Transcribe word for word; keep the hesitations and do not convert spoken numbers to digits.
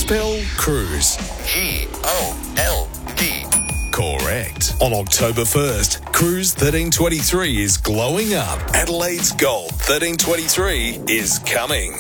Spell cruise. G O L D. Correct. On October first, Cruise thirteen twenty-three is glowing up. Adelaide's Gold thirteen twenty-three is coming.